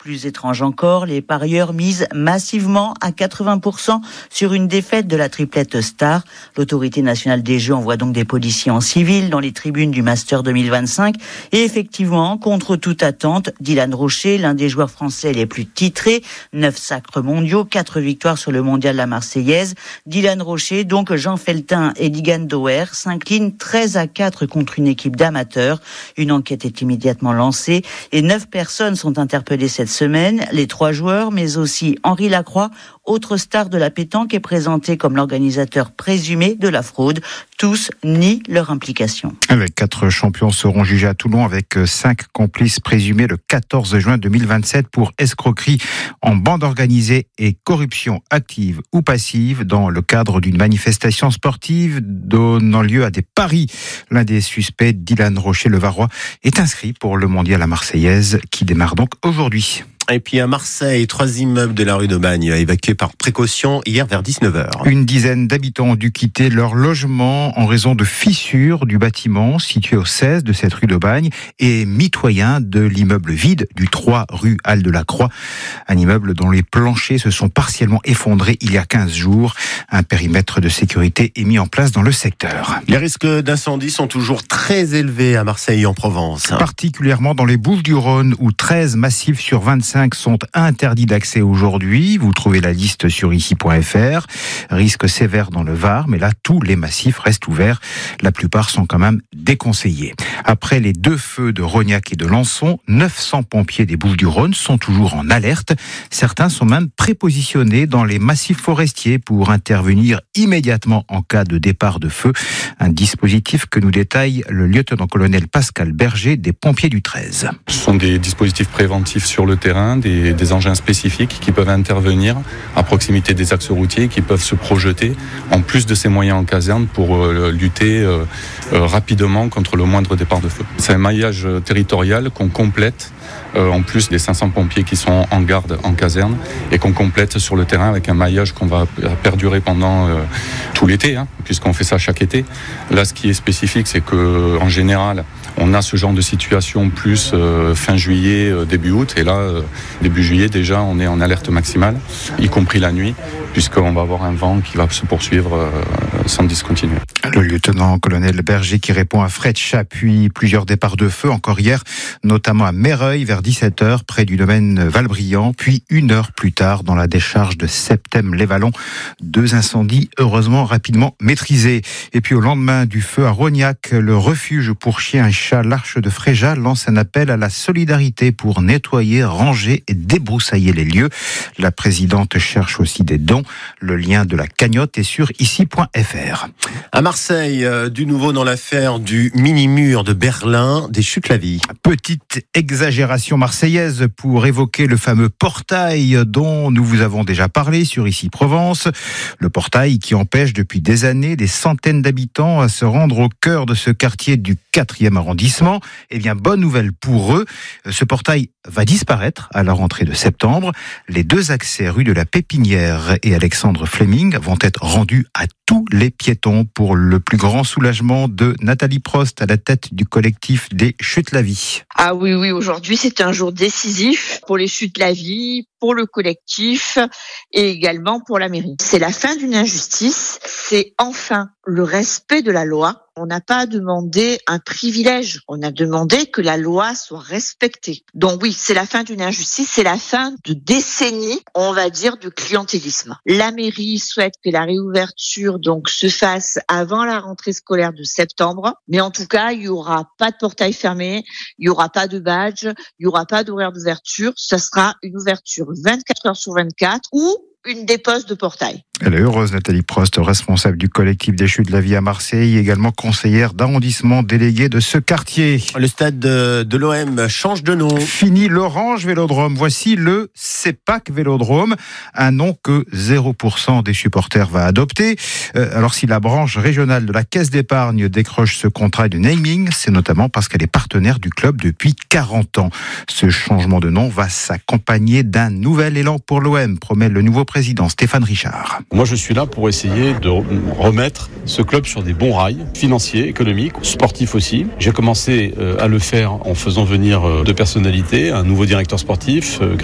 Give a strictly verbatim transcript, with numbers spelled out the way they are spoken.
Plus étrange encore, les parieurs misent massivement à quatre-vingts pour cent sur une défaite de la triplette star. L'autorité nationale des jeux envoie donc des policiers en civil dans les tribunes du Master deux mille vingt-cinq. Et effectivement, contre toute attente, Dylan Rocher, l'un des joueurs français les plus titrés, neuf sacres mondiaux, quatre victoires sur le mondial La Marseillaise. Dylan Rocher, donc Jean Feltin et Digan Doer, s'inclinent treize à quatre contre une équipe d'amateurs. Une enquête est immédiatement lancée et neuf personnes sont interpellées cette semaine. Les trois joueurs, mais aussi Henri Lacroix, autre star de la pétanque, est présenté comme l'organisateur présumé de la fraude. Tous nient leur implication. Les quatre champions seront jugés à Toulon avec cinq complices présumés le quatorze juin deux mille vingt-sept pour escroquerie en bande organisée et corruption active ou passive dans le cadre d'une manifestation sportive donnant lieu à des paris. L'un des suspects, Dylan Rocher, le Varois, est inscrit pour le mondial La Marseillaise qui démarre donc aujourd'hui. Et puis à Marseille, trois immeubles de la rue d'Aubagne évacués par précaution hier vers dix-neuf heures. Une dizaine d'habitants ont dû quitter leur logement en raison de fissures du bâtiment situé au seize de cette rue d'Aubagne et mitoyen de l'immeuble vide du trois rue Halle de la Croix. Un immeuble dont les planchers se sont partiellement effondrés il y a quinze jours. Un périmètre de sécurité est mis en place dans le secteur. Les risques d'incendie sont toujours très élevés à Marseille et en Provence. Particulièrement dans les Bouches-du-Rhône où treize massifs sur vingt-cinq sont interdits d'accès aujourd'hui. Vous trouvez la liste sur ici point f r. Risque sévère dans le Var, mais là, tous les massifs restent ouverts. La plupart sont quand même déconseillés. Après les deux feux de Rognac et de Lançon, neuf cents pompiers des Bouches-du-Rhône sont toujours en alerte. Certains sont même prépositionnés dans les massifs forestiers pour intervenir immédiatement en cas de départ de feu. Un dispositif que nous détaille le lieutenant-colonel Pascal Berger des pompiers du treize. Ce sont des dispositifs préventifs sur le terrain. Des, des engins spécifiques qui peuvent intervenir à proximité des axes routiers, qui peuvent se projeter en plus de ces moyens en caserne pour euh, lutter euh, euh, rapidement contre le moindre départ de feu. C'est un maillage territorial qu'on complète euh, en plus des cinq cents pompiers qui sont en garde en caserne et qu'on complète sur le terrain avec un maillage qu'on va perdurer pendant euh, tout l'été, hein, puisqu'on fait ça chaque été. Là, ce qui est spécifique, c'est que en général, on a ce genre de situation plus euh, fin juillet, euh, début août. Et là, euh, début juillet, déjà, on est en alerte maximale, y compris la nuit, puisqu'on va avoir un vent qui va se poursuivre euh, sans discontinuer. Le lieutenant-colonel Berger qui répond à Fretch appuie plusieurs départs de feu, encore hier, notamment à Méreuil vers dix-sept heures, près du domaine Valbriand, puis une heure plus tard dans la décharge de Septem-les-Vallons. Deux incendies heureusement rapidement maîtrisés. Et puis au lendemain du feu à Rognac, le refuge pour chiens et chats L'Arche de Fréjat lance un appel à la solidarité pour nettoyer, ranger et débroussailler les lieux. La présidente cherche aussi des dons. Le lien de la cagnotte est sur ici point f r. À Marseille, euh, du nouveau dans l'affaire du mini-mur de Berlin, des chutes la vie. Petite exagération marseillaise pour évoquer le fameux portail dont nous vous avons déjà parlé sur ici Provence. Le portail qui empêche depuis des années des centaines d'habitants à se rendre au cœur de ce quartier du quatrième arrondissement. Eh bien, bonne nouvelle pour eux. Ce portail va disparaître à la rentrée de septembre. Les deux accès rue de la Pépinière et Alexandre Fleming vont être rendus à tous les piétons pour le plus grand soulagement de Nathalie Prost à la tête du collectif des Chutes la Vie. Ah oui, oui, aujourd'hui c'est un jour décisif pour les Chutes la Vie, pour le collectif et également pour la mairie. C'est la fin d'une injustice, c'est enfin le respect de la loi. On n'a pas demandé un privilège, on a demandé que la loi soit respectée. Donc oui, c'est la fin d'une injustice, c'est la fin de décennies, on va dire, de clientélisme. La mairie souhaite que la réouverture donc se fasse avant la rentrée scolaire de septembre, mais en tout cas, il y aura pas de portail fermé, il y aura pas de badge, il y aura pas d'horaire d'ouverture, ça sera une ouverture vingt-quatre heures sur vingt-quatre ou une dépose de portail. Elle est heureuse, Nathalie Prost, responsable du collectif des Chutes de la Vie à Marseille, également conseillère d'arrondissement déléguée de ce quartier. Le stade de, de l'O M change de nom. Fini l'Orange Vélodrome. Voici le CEPAC Vélodrome, un nom que zéro pour cent des supporters va adopter. Euh, alors si la branche régionale de la Caisse d'épargne décroche ce contrat de naming, c'est notamment parce qu'elle est partenaire du club depuis quarante ans. Ce changement de nom va s'accompagner d'un nouvel élan pour l'O M, promet le nouveau président Stéphane Richard. Moi, je suis là pour essayer de remettre ce club sur des bons rails, financiers, économiques, sportifs aussi. J'ai commencé à le faire en faisant venir deux personnalités, un nouveau directeur sportif,